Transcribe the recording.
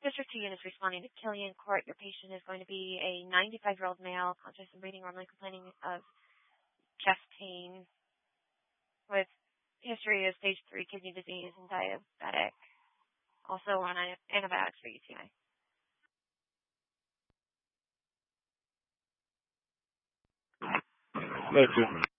District 2 unit is responding to Killian Court. Your patient is going to be a 95-year-old male, conscious and breathing normally, complaining of chest pain with history of stage 3 kidney disease and diabetic. Also on antibiotics for UTI. Thank you.